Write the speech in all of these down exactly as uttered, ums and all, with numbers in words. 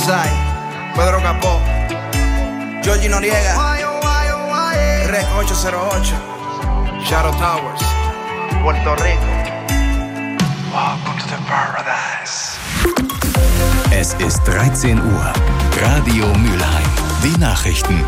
Sai, Pedro Capó, Georgie Noriega, Rec ocho cero ocho, Shadow Towers, Puerto Rico. Welcome to the paradise. Es ist dreizehn Uhr. Radio Mülheim. Die Nachrichten.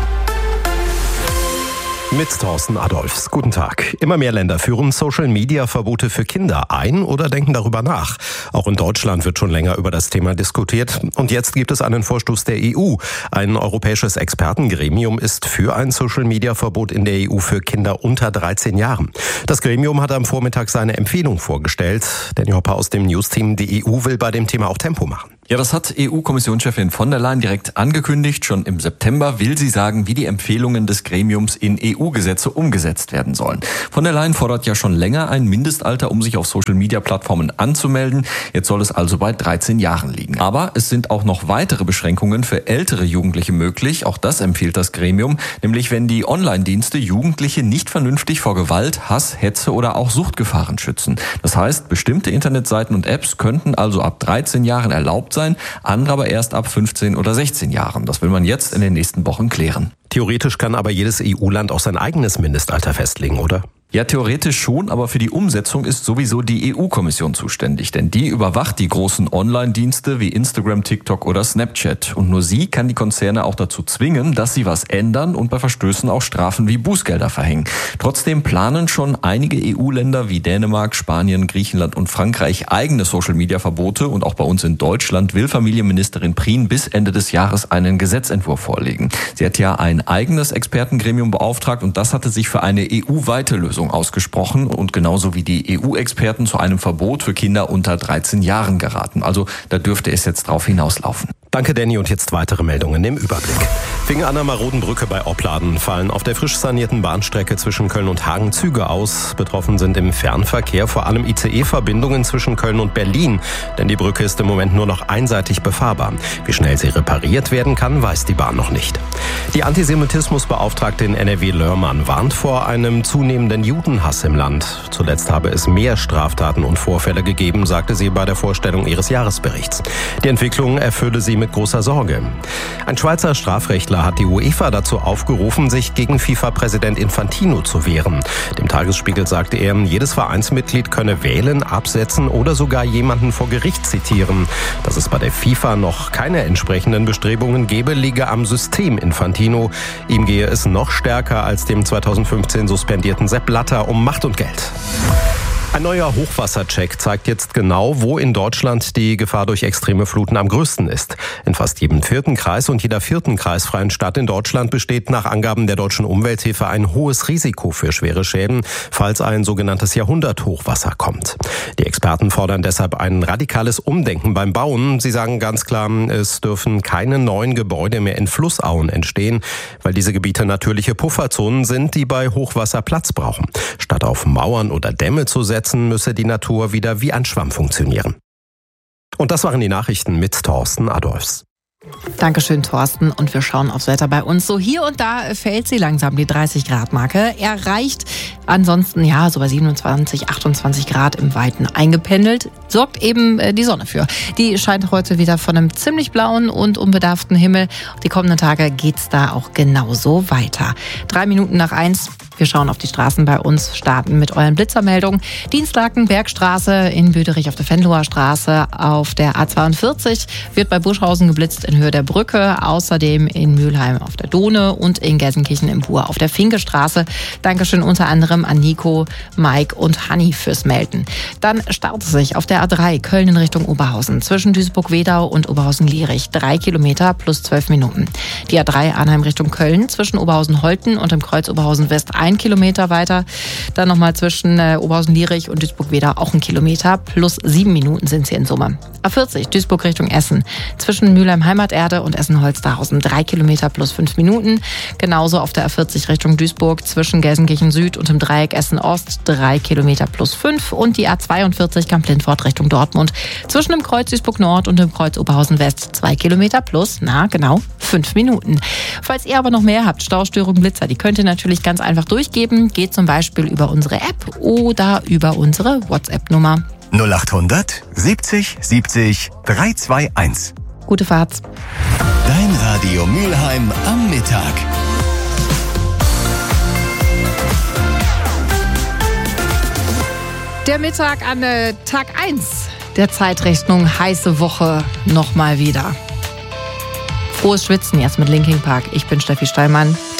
Mit Thorsten Adolphs. Guten Tag. Immer mehr Länder führen Social-Media-Verbote für Kinder ein oder denken darüber nach. Auch in Deutschland wird schon länger über das Thema diskutiert. Und jetzt gibt es einen Vorstoß der E U. Ein europäisches Expertengremium ist für ein Social-Media-Verbot in der E U für Kinder unter dreizehn Jahren. Das Gremium hat am Vormittag seine Empfehlung vorgestellt. Danny Hopper aus dem News-Team. Die E U will bei dem Thema auch Tempo machen. Ja, das hat E U-Kommissionschefin von der Leyen direkt angekündigt. Schon im September will sie sagen, wie die Empfehlungen des Gremiums in E U-Gesetze umgesetzt werden sollen. Von der Leyen fordert ja schon länger ein Mindestalter, um sich auf Social-Media-Plattformen anzumelden. Jetzt soll es also bei dreizehn Jahren liegen. Aber es sind auch noch weitere Beschränkungen für ältere Jugendliche möglich. Auch das empfiehlt das Gremium, nämlich wenn die Online-Dienste Jugendliche nicht vernünftig vor Gewalt, Hass, Hetze oder auch Suchtgefahren schützen. Das heißt, bestimmte Internetseiten und Apps könnten also ab dreizehn Jahren erlaubt sein, andere aber erst ab fünfzehn oder sechzehn Jahren. Das will man jetzt in den nächsten Wochen klären. Theoretisch kann aber jedes E U-Land auch sein eigenes Mindestalter festlegen, oder? Ja, theoretisch schon, aber für die Umsetzung ist sowieso die E U-Kommission zuständig, denn die überwacht die großen Online-Dienste wie Instagram, TikTok oder Snapchat. Und nur sie kann die Konzerne auch dazu zwingen, dass sie was ändern und bei Verstößen auch Strafen wie Bußgelder verhängen. Trotzdem planen schon einige E U-Länder wie Dänemark, Spanien, Griechenland und Frankreich eigene Social-Media-Verbote und auch bei uns in Deutschland will Familienministerin Prien bis Ende des Jahres einen Gesetzentwurf vorlegen. Sie hat ja ein eigenes Expertengremium beauftragt und das hatte sich für eine E U-weite Lösung ausgesprochen und genauso wie die E U-Experten zu einem Verbot für Kinder unter dreizehn Jahren geraten. Also da dürfte es jetzt drauf hinauslaufen. Danke, Danny. Und jetzt weitere Meldungen im Überblick. Wegen einer maroden Brücke bei Opladen fallen auf der frisch sanierten Bahnstrecke zwischen Köln und Hagen Züge aus. Betroffen sind im Fernverkehr vor allem I C E-Verbindungen zwischen Köln und Berlin. Denn die Brücke ist im Moment nur noch einseitig befahrbar. Wie schnell sie repariert werden kann, weiß die Bahn noch nicht. Die Antisemitismusbeauftragte in N R W Lörmann warnt vor einem zunehmenden Judenhass im Land. Zuletzt habe es mehr Straftaten und Vorfälle gegeben, sagte sie bei der Vorstellung ihres Jahresberichts. Die Entwicklung erfülle sie mit großer Sorge. Ein Schweizer Strafrechtler hat die UEFA dazu aufgerufen, sich gegen FIFA-Präsident Infantino zu wehren. Dem Tagesspiegel sagte er, jedes Vereinsmitglied könne wählen, absetzen oder sogar jemanden vor Gericht zitieren. Dass es bei der FIFA noch keine entsprechenden Bestrebungen gebe, liege am System Infantino. Ihm gehe es noch stärker als dem zweitausendfünfzehn suspendierten Sepp Blatter um Macht und Geld. Ein neuer Hochwassercheck zeigt jetzt genau, wo in Deutschland die Gefahr durch extreme Fluten am größten ist. In fast jedem vierten Kreis und jeder vierten kreisfreien Stadt in Deutschland besteht nach Angaben der Deutschen Umwelthilfe ein hohes Risiko für schwere Schäden, falls ein sogenanntes Jahrhunderthochwasser kommt. Die Experten fordern deshalb ein radikales Umdenken beim Bauen. Sie sagen ganz klar, es dürfen keine neuen Gebäude mehr in Flussauen entstehen, weil diese Gebiete natürliche Pufferzonen sind, die bei Hochwasser Platz brauchen. Statt auf Mauern oder Dämme zu setzen, müsse die Natur wieder wie ein Schwamm funktionieren. Und das waren die Nachrichten mit Thorsten Adolphs. Dankeschön, Thorsten. Und wir schauen aufs Wetter bei uns. So hier und da fällt sie langsam, die dreißig Grad Marke erreicht. Ansonsten, ja, so bei siebenundzwanzig, achtundzwanzig Grad im Weiten eingependelt. Sorgt eben die Sonne für. Die scheint heute wieder von einem ziemlich blauen und unbedarften Himmel. Die kommenden Tage geht's da auch genauso weiter. Drei Minuten nach eins. Wir schauen auf die Straßen bei uns, starten mit euren Blitzermeldungen. Dienstlaken, Bergstraße, in Büderich auf der Venloer Straße, auf der A zweiundvierzig wird bei Buschhausen geblitzt in Höhe der Brücke, außerdem in Mülheim auf der Dohne und in Gelsenkirchen im Buhr auf der Finkestraße. Dankeschön unter anderem an Nico, Mike und Hanni fürs Melden. Dann startet es sich auf der A drei Köln in Richtung Oberhausen zwischen Duisburg-Wedau und Oberhausen-Lierich. Drei Kilometer plus zwölf Minuten. Die A drei Arnheim Richtung Köln zwischen Oberhausen-Holten und dem Kreuz Oberhausen-West ein Kilometer weiter. Dann nochmal zwischen äh, Oberhausen-Lierich und Duisburg-Wedau auch ein Kilometer. Plus sieben Minuten sind sie in Summe. A vierzig Duisburg Richtung Essen. Zwischen Mülheim Heimaterde und Essen-Holsterhausen drei Kilometer plus fünf Minuten. Genauso auf der A vierzig Richtung Duisburg zwischen Gelsenkirchen Süd und dem Dreieck Essen-Ost drei Kilometer plus fünf. Und die A zweiundvierzig Kamp-Lindfort Richtung Dortmund zwischen dem Kreuz Duisburg Nord und dem Kreuz Oberhausen West zwei Kilometer plus, na genau, fünf Minuten. Falls ihr aber noch mehr habt, Staustörungen, Blitzer, die könnt ihr natürlich ganz einfach durchgeben. Geht zum Beispiel über unsere App oder über unsere WhatsApp-Nummer. null achthundert siebzig siebzig drei zwei eins. Gute Fahrt. Dein Radio Mülheim am Mittag. Der Mittag an äh, Tag eins der Zeitrechnung, heiße Woche nochmal wieder. Frohes Schwitzen jetzt mit Linkin Park. Ich bin Steffi Steinmann.